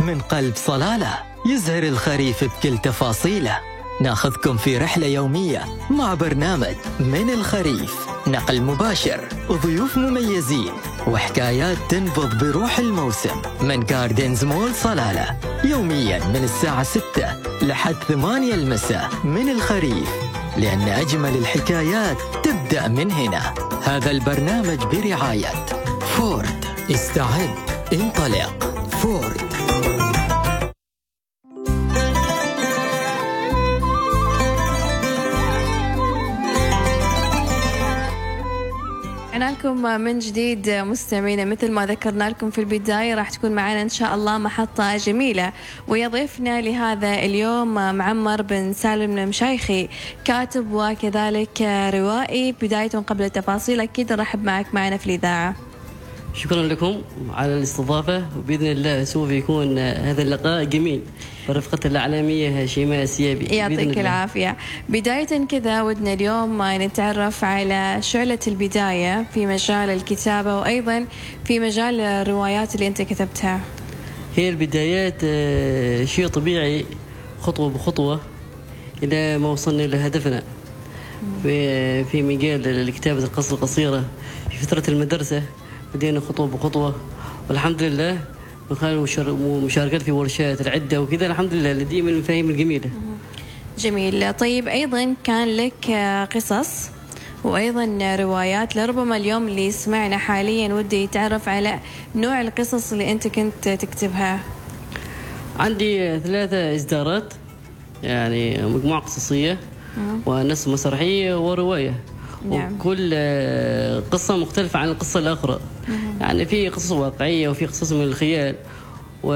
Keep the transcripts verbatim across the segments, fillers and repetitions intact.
من قلب صلالة يزهر الخريف بكل تفاصيله. ناخذكم في رحلة يومية مع برنامج من الخريف، نقل مباشر وضيوف مميزين وحكايات تنبض بروح الموسم من جاردنز مول صلالة، يوميا من الساعة ستة لحد ثمانية المساء. من الخريف، لأن أجمل الحكايات تبدأ من هنا. هذا البرنامج برعاية فورد. استعد، انطلق، فورد. لكم من جديد مستمعينا، مثل ما ذكرنا لكم في البداية راح تكون معنا إن شاء الله محطة جميلة، ويضيفنا لهذا اليوم معمر بن سالم المشايخي، كاتب وكذلك روائي. بداية قبل التفاصيل أكيد نرحب معك معنا في الإذاعة. شكرا لكم على الاستضافة، وبإذن الله سوف يكون هذا اللقاء جميل برفقة الإعلامية شيماء السيابي. يعطيك العافية. بداية كذا ودنا اليوم نتعرف على شعلة البداية في مجال الكتابة وأيضا في مجال الروايات اللي أنت كتبتها. هي البدايات شيء طبيعي، خطوة بخطوة إلى ما وصلنا إلى هدفنا في في مجال كتابة القصة القصيرة. في فترة المدرسة بدينا خطوة بخطوة، والحمد لله من خلال مشاركات في ورشات العدة وكذا، الحمد لله لدي من المفاهيم الجميلة. جميل. طيب أيضا كان لك قصص وأيضا روايات، لربما اليوم اللي يسمعنا حاليا ودي يتعرف على نوع القصص اللي أنت كنت تكتبها. عندي ثلاثة إصدارات، يعني مجموعة قصصية ونص مسرحية ورواية. نعم. وكل قصة مختلفة عن القصة الأخرى. يعني في قصص واقعية وفي قصص من الخيال و...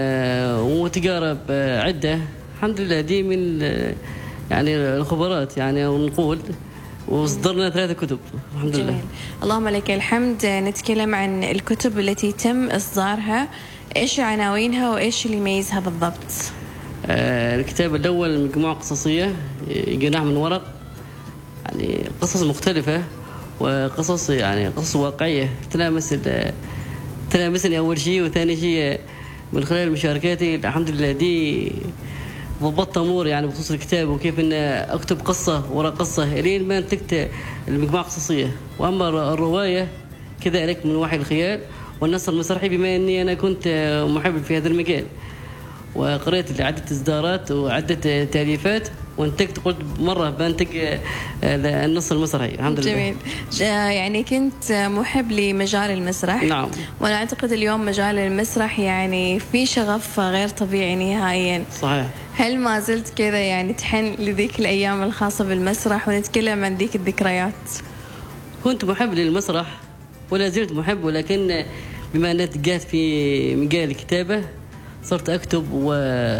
وتجارب عدة. الحمد لله دي من يعني الخبرات، يعني ونقول وصدرنا ثلاثة كتب الحمد جميل. لله. اللهم لك الحمد. نتكلم عن الكتب التي تم إصدارها، إيش عناوينها وإيش اللي يميزها بالضبط؟ آه الكتاب الأول مجموعة قصصية جناح من ورق، يعني قصص مختلفة وقصص يعني قصص واقعية تلامس تلامسني أول شيء، وثاني شيء من خلال مشاركاتي الحمد لله دي ضبطت أمور يعني بخصوص الكتاب وكيف إن أكتب قصة وراء قصة إلين ما انتجت المجموعة قصصية. وأما الرواية كذلك من وحي الخيال، والنص المسرحي بما أني أنا كنت محب في هذا المجال وقرأت عدة إصدارات وعدة تأليفات وانتجت، قلت مرة بنتج النص المسرحي الحمد لله. جميل. يعني كنت محب لمجال المسرح. نعم. وأنا أعتقد اليوم مجال المسرح يعني في شغف غير طبيعي نهائيا. صحيح. هل ما زلت كذا يعني تحن لذيك الأيام الخاصة بالمسرح، ونتكلم عن ذيك الذكريات؟ كنت محب للمسرح ولا زلت محب، ولكن بما أني اتجهت في مجال الكتابة صرت أكتب و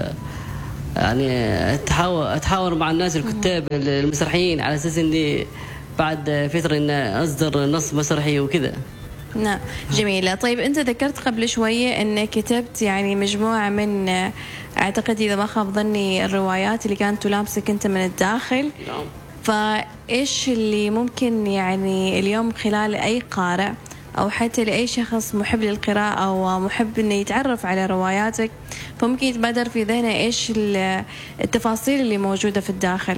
يعني أتحاور أتحاور مع الناس الكتاب المسرحيين على أساس إني بعد فترة إن أصدر نص مسرحي وكذا. نعم. جميلة. طيب أنت ذكرت قبل شوية أن كتبت يعني مجموعة من، أعتقد إذا ما خاب ظني، الروايات اللي كانت تلامسك أنت من الداخل. نعم. فإيش اللي ممكن يعني اليوم خلال أي قارئ أو حتى لأي شخص محب للقراءة أو محب إنه يتعرف على رواياتك، فممكن يتبادر في ذهنه إيش التفاصيل اللي موجودة في الداخل؟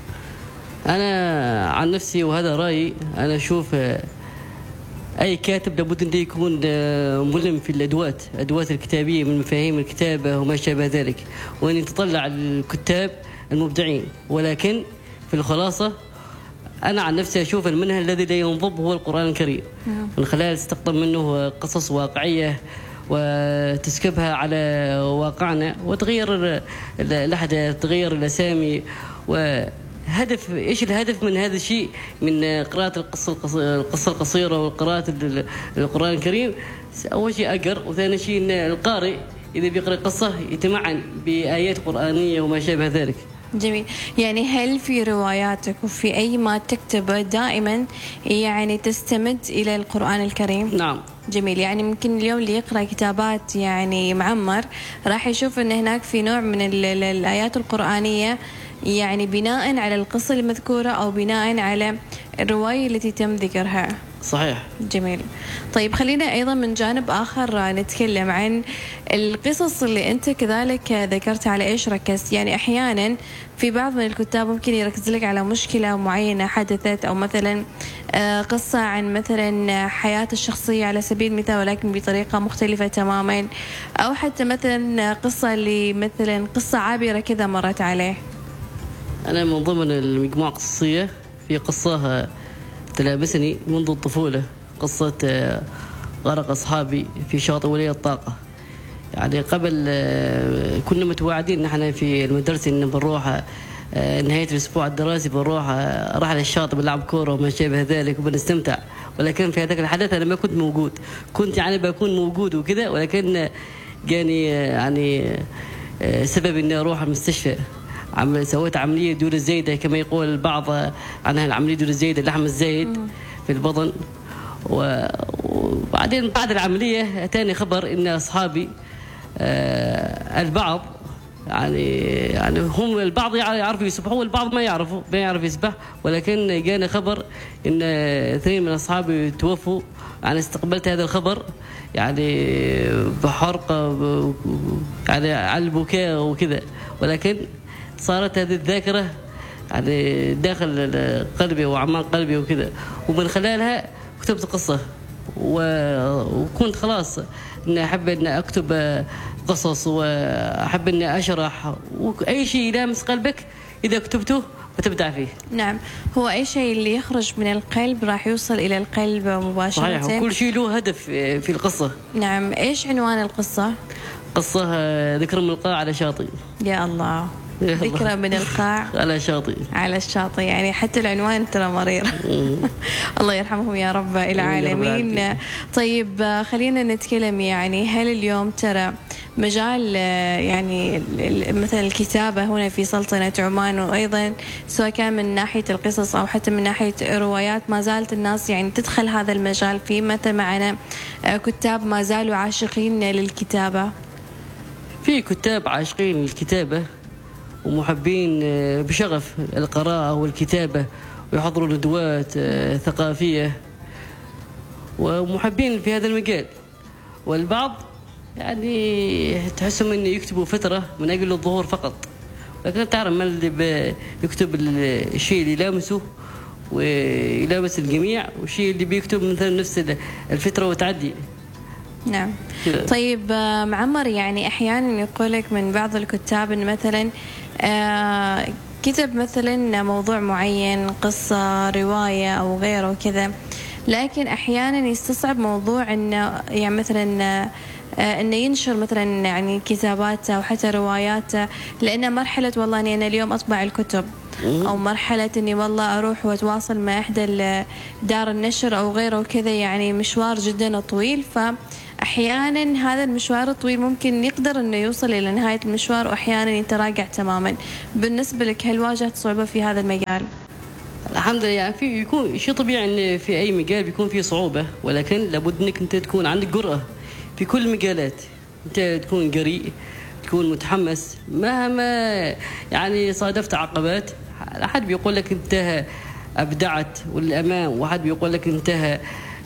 أنا عن نفسي وهذا رأيي، أنا أشوف أي كاتب لابد أن يكون ملم في الأدوات أدوات الكتابية من مفاهيم الكتابة وما شابه ذلك، وأن يتطلع الكتاب المبدعين. ولكن في الخلاصة أنا عن نفسي أشوف المنهج الذي لا ينضب هو القرآن الكريم، من خلال استقطب منه قصص واقعية وتسكبها على واقعنا وتغير الأحداث، تغير الأسامي. وهدف إيش الهدف من هذا الشيء، من قراءة القصة القصة القصيرة وقراءة القرآن الكريم؟ أول شيء أقر، وثاني شيء إن القارئ إذا بيقرأ قصة يتمعن بآيات قرآنية وما شابه ذلك. جميل. يعني هل في رواياتك وفي أي ما تكتبه دائما يعني تستمد إلى القرآن الكريم؟ نعم. جميل. يعني ممكن اليوم اللي يقرأ كتابات يعني معمر راح يشوف أن هناك في نوع من الآيات القرآنية يعني بناء على القصة المذكورة أو بناء على الرواية التي تم ذكرها. صحيح. جميل. طيب خلينا أيضا من جانب آخر نتكلم عن القصص اللي أنت كذلك ذكرت على إيش ركزت. يعني أحيانا في بعض من الكتاب ممكن يركز لك على مشكلة معينة حدثت، أو مثلا قصة عن مثلا حياة الشخصية على سبيل المثال ولكن بطريقة مختلفة تماما، أو حتى مثلا قصة اللي مثلا قصة عابرة كذا مرت عليه. أنا من ضمن المجموعة القصصية في قصة تلامسني منذ الطفولة، قصة غرق أصحابي في شاطئ ولي الطاقة. يعني قبل كنا متواعدين نحن في المدرسة إن بنروح نهاية الأسبوع الدراسي بنروح رحلة الشاطئ بنلعب كورة وما شابه ذلك وبنستمتع، ولكن في هذاك الحدث أنا ما كنت موجود، كنت يعني بكون موجود وكذا، ولكن جاني يعني سبب إني أروح المستشفى. عمل سويت عملية دور الزايدة كما يقول البعض عنها، العملية دور الزايدة اللحم الزايد في البطن. وبعدين بعد العملية أتاني خبر إن أصحابي آه البعض يعني يعني هم البعض يعرفوا يسبحوا والبعض ما يعرفوا ما يعرف يسبح، ولكن جاني خبر إن اثنين من أصحابي توفوا. أنا استقبلت هذا الخبر يعني بحرقة يعني على البكاء وكذا، ولكن صارت هذه الذاكرة يعني داخل قلبي وأعماق قلبي وكذا، ومن خلالها كتبت قصة. وكنت خلاص إني أحب إن أكتب قصص وأحب إني أشرح، وأي شيء يلامس قلبك إذا كتبته بتبدع فيه. نعم، هو أي شيء اللي يخرج من القلب راح يوصل إلى القلب مباشرة. صحيح، وكل شيء له هدف في القصة. نعم، إيش عنوان القصة؟ قصة ذكرى من القاع على شاطئ. يا الله، ذكرى من القاع على شاطئ على الشاطئ، يعني حتى العنوان ترى مرير. الله يرحمهم يا رب العالمين. طيب خلينا نتكلم، يعني هل اليوم ترى مجال يعني مثلا الكتابة هنا في سلطنة عمان، وأيضا سواء كان من ناحية القصص أو حتى من ناحية روايات، ما زالت الناس يعني تدخل هذا المجال فيه؟ متى معنا كتاب ما زالوا عاشقين للكتابة؟ في كتاب عاشقين للكتابة ومحبين بشغف القراءة والكتابة، ويحضروا ندوات ثقافية ومحبين في هذا المجال. والبعض يعني تحسهم إن يكتبوا فترة من أجل الظهور فقط، لكن تعرف من اللي بيكتب الشيء اللي يلامسه ويلامس الجميع، والشيء اللي بيكتب مثلا نفس الفترة وتعدي. نعم. طيب معمر، يعني أحيانا يقول لك من بعض الكتاب إن مثلا آه كتب مثلا موضوع معين، قصة، رواية أو غيره كذا، لكن أحيانا يستصعب موضوع إنه يعني مثلا آه إنه ينشر مثلا يعني كتاباته أو حتى رواياته، لأن مرحلة والله إني أنا اليوم أطبع الكتب، أو مرحلة إني والله أروح وأتواصل مع إحدى دار النشر أو غيره وكذا، يعني مشوار جدا طويل. فأحيانا هذا المشوار الطويل ممكن يقدر إنه يوصل إلى نهاية المشوار، وأحيانا يتراجع تماما. بالنسبة لك هل واجهت صعوبة في هذا المجال؟ الحمد لله، يعني في يكون شيء طبيعي إن في أي مجال بيكون فيه صعوبة، ولكن لابد إنك أنت تكون عندك جرأة في كل المجالات. أنت تكون جريء، تكون متحمس مهما يعني صادفت عقبات. أحد بيقول لك أنت أبدعت والأمام، وأحد بيقول لك أنت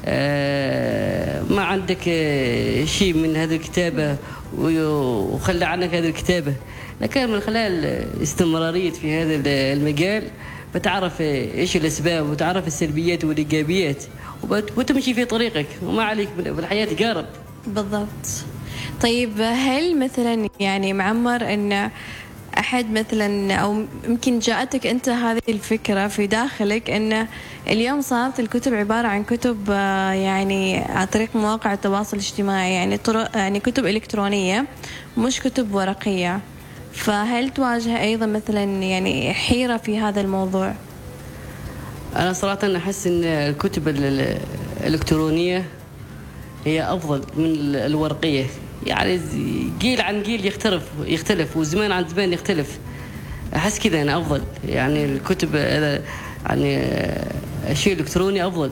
ما عندك شيء من هذه الكتابة وخلى عنك هذه الكتابة. لكن من خلال استمرارية في هذا المجال بتعرف إيش الأسباب، وتعرف السلبيات والإيجابيات، وتمشي في طريقك، وما عليك بالحياة تقارب. بالضبط. طيب هل مثلا يعني معمر أن أحد مثلا أو يمكن جاءتك أنت هذه الفكرة في داخلك أن اليوم صارت الكتب عبارة عن كتب يعني عن طريق مواقع التواصل الاجتماعي، يعني طرق يعني كتب إلكترونية مش كتب ورقية، فهل تواجه أيضا مثلا يعني حيرة في هذا الموضوع؟ أنا صراحة أحس أن الكتب الإلكترونية هي أفضل من الورقية. يعني جيل عن جيل يختلف يختلف وزمان عن زمان يختلف. أحس كذا أنا أفضل، يعني الكتب يعني الشيء الإلكتروني أفضل.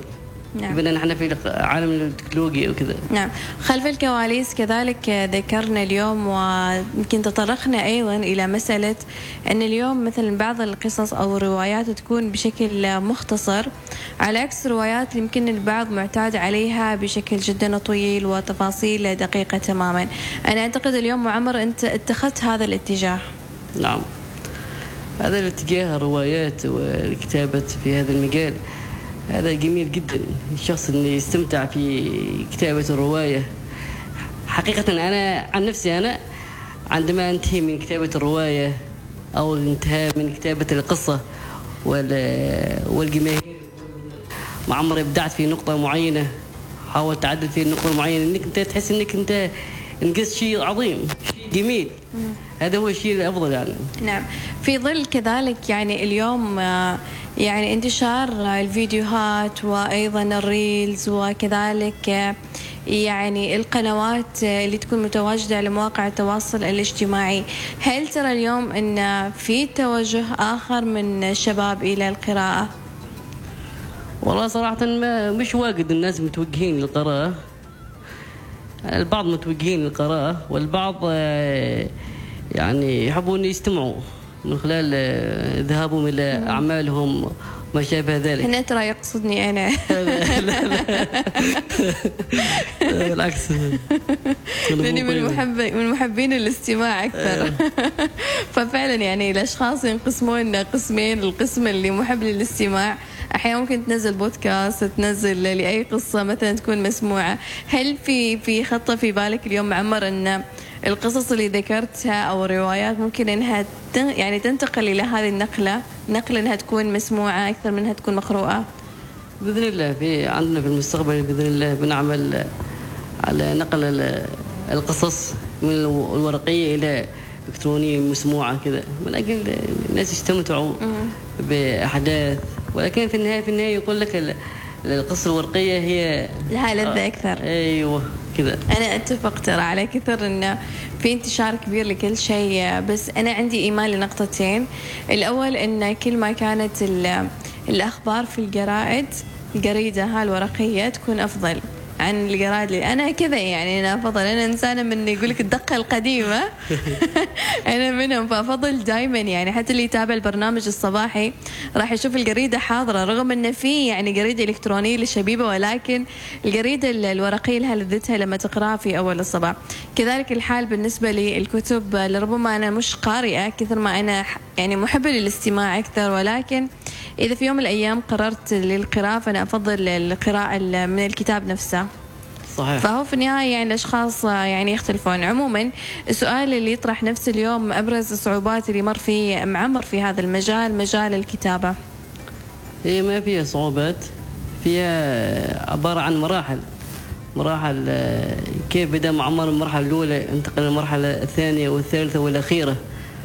نعم. بما نحن في عالم التكنولوجيا وكذا. نعم. خلف الكواليس كذلك ذكرنا اليوم ويمكن تطرقنا أيضا إلى مسألة أن اليوم مثلا بعض القصص أو الروايات تكون بشكل مختصر على عكس الروايات يمكن البعض معتاد عليها بشكل جدا طويل وتفاصيل دقيقة تماما. أنا أعتقد اليوم معمر أنت اتخذت هذا الاتجاه. نعم، هذا الاتجاه الروايات والكتابة في هذا المجال هذا جميل جدا. الشخص اللي يستمتع في كتابة الرواية حقيقة أنا عن نفسي أنا عندما أنتهي من كتابة الرواية أو انتهى من كتابة القصة والجماهير مع عمري ابدعت في نقطة معينة، حاولت تعدل في نقطة معينة، إنك أنت تحس إنك أنت انجزت شيء عظيم، شيء جميل. هذا هو الشيء الأفضل يعني. نعم. في ظل كذلك يعني اليوم يعني انتشار الفيديوهات وأيضا الريلز وكذلك يعني القنوات اللي تكون متواجدة على مواقع التواصل الاجتماعي، هل ترى اليوم أن في توجه آخر من الشباب إلى القراءة؟ والله صراحة ما مش واجد الناس متوجهين للقراءة، البعض متوجهين للقراءة والبعض يعني يحبون يستمعوا من خلال ذهابهم إلى أعمالهم ما شابه ذلك. هنا ترى يقصدني أنا. لا لا بالعكس، لأني من محب من محبين الاستماع أكثر. ففعلا يعني الأشخاص ينقسمون قسمين، القسم اللي محب للاستماع أحيانا ممكن تنزل بودكاست، تنزل لأي قصة مثلا تكون مسموعة. هل في في خطة في بالك اليوم معمر أن القصص اللي ذكرتها أو الروايات ممكن أنها يعني تنتقل إلى هذه النقلة، نقل أنها تكون مسموعة أكثر من أنها تكون مقروءة؟ بإذن الله في عندنا في المستقبل بإذن الله بنعمل على نقل القصص من الورقية إلى إلكترونية مسموعة كذا، من أجل الناس يستمتعوا بأحداث. ولكن في النهاية في النهاية يقول لك القصة الورقية هي لها لذة أكثر. أيوة كذا. أنا أتفق ترى على كثر إنه في انتشار كبير لكل شيء، بس أنا عندي إيمان لنقطتين. الأول إن كل ما كانت الأخبار في الجرائد الجريدة هالورقية تكون أفضل عن الجرائد. اللي أنا كذا يعني أنا أفضل، أنا إنسانة من يقولك الدقة القديمة. أنا منهم، فأفضل دائما يعني حتى اللي يتابع البرنامج الصباحي راح يشوف الجريدة حاضرة، رغم إن في يعني جريدة إلكترونية للشبيبة، ولكن الجريدة الورقية لها لذتها لما تقرأها في أول الصباح. كذلك الحال بالنسبة للكتب، لربما أنا مش قارئة كثر ما أنا يعني محبة للاستماع أكثر، ولكن إذا في يوم من الأيام قررت للقراءة فأنا أفضل القراءة من الكتاب نفسه. صحيح. فهو في النهاية يعني الأشخاص يعني يختلفون. عموما السؤال اللي يطرح نفس اليوم، أبرز الصعوبات اللي مر فيه معمر في هذا المجال، مجال الكتابة؟ هي ما فيها صعوبات، فيها عبارة عن مراحل مراحل كيف بدأ معمر المرحلة الأولى انتقل للمرحلة الثانية والثالثة والأخيرة،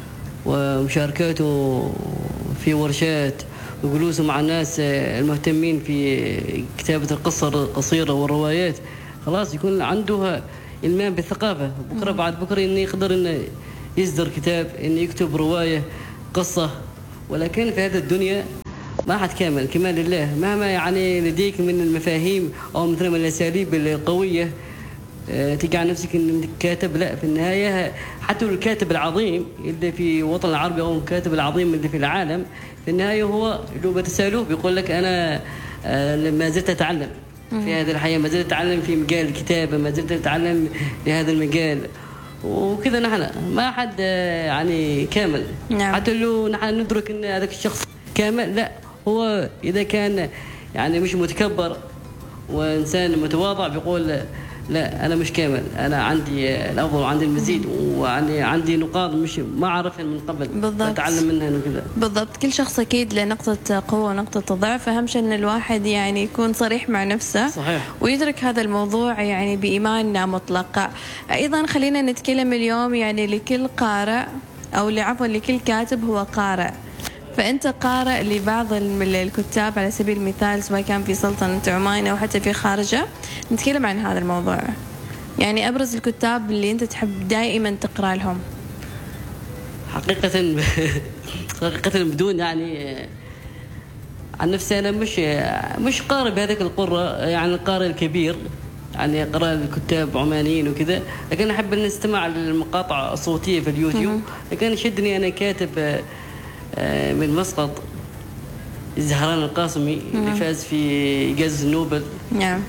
ومشاركاته في ورشات وجلوسه مع الناس المهتمين في كتابة القصة القصيرة والروايات. خلاص يكون عنده إلمام بالثقافة، بكرة بعد بكرة إنه يقدر إنه يصدر كتاب، إنه يكتب رواية قصة. ولكن في هذه الدنيا ما حد كامل، كمال لله. مهما يعني لديك من المفاهيم أو مثل من الأساليب القوية تجعل نفسك إنك كاتب، لا، في النهاية حتى الكاتب العظيم اللي في الوطن العربي أو الكاتب العظيم اللي في العالم، في النهاية هو لو بتسألوه بيقول لك أنا ما زلت أتعلم في هذه الحياة، ما زلت أتعلم في مجال الكتابة، ما زلت أتعلم في هذا المجال. وكذا نحن ما حد يعني كامل. نعم. حتى لو نحن ندرك أن هذاك الشخص كامل، لا، هو إذا كان يعني مش متكبر وإنسان متواضع بيقول لا أنا مش كامل، أنا عندي الأفضل وعندي المزيد وعندي عندي نقاط مش ما أعرفها من قبل، بالضبط. أتعلم منها وكذا. بالضبط. كل شخص أكيد له نقطة قوة ونقطة ضعف، أهم شيء أن الواحد يعني يكون صريح مع نفسه. صحيح. ويدرك هذا الموضوع يعني بإيمان مطلق. أيضا خلينا نتكلم اليوم يعني لكل قارئ أو عفوا لكل كاتب هو قارئ. فأنت قارئ لبعض الكتاب على سبيل المثال، سواء كان في سلطنة عمان أو حتى في خارجه، نتكلم عن هذا الموضوع. يعني أبرز الكتاب اللي أنت تحب دائما تقرأ لهم. حقيقة حقيقة بدون يعني عن نفسي أنا مش مش قارئ بهذاك القرة، يعني القارئ الكبير، يعني قراء الكتاب عمانيين وكذا، لكن أحب أن أستمع للمقاطع الصوتية في اليوتيوب. لكن يشدني أنا كاتب من مسقط الزهران القاسمي اللي فاز في جائزة نوبل. نعم.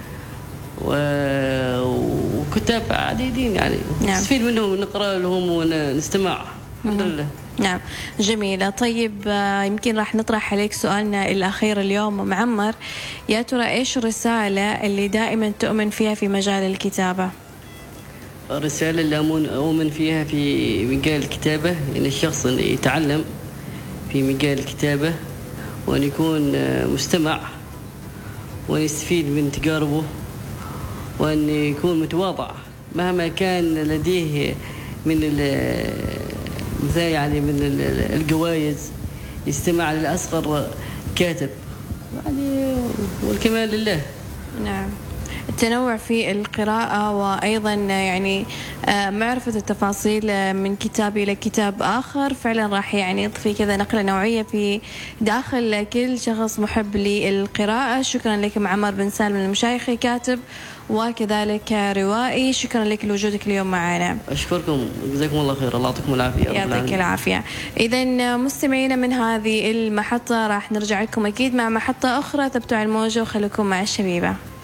وكتاب عديدين يعني نستفيد منهم ونقرأ لهم ونستمع. الحمد لله. نعم جميلة. طيب يمكن راح نطرح عليك سؤالنا الأخير اليوم معمر، يا ترى إيش الرسالة اللي دائما تؤمن فيها في مجال الكتابة؟ الرسالة اللي أؤمن فيها في مجال الكتابة إن الشخص اللي يتعلم في مجال الكتابة وأن يكون مستمع وأن يستفيد من تجاربه وأن يكون متواضع مهما كان لديه من مثال يعني من الجوائز، يستمع للأصغر كاتب يعني، والكمال لله. نعم. التنوع في القراءة وأيضا يعني معرفة التفاصيل من كتاب إلى كتاب آخر فعلا راح يعني يضفي كذا نقلة نوعية في داخل كل شخص محب للقراءة. شكرا لك معمر بن سالم المشايخي، كاتب وكذلك روائي، شكرا لك لوجودك اليوم معنا. أشكركم، جزاكم الله خير، الله يعطيكم العافية. يعطيك العافية. إذا مستمعينا من هذه المحطة راح نرجع لكم أكيد مع محطة أخرى، تبتوا على الموجة وخليكم مع الشبيبة.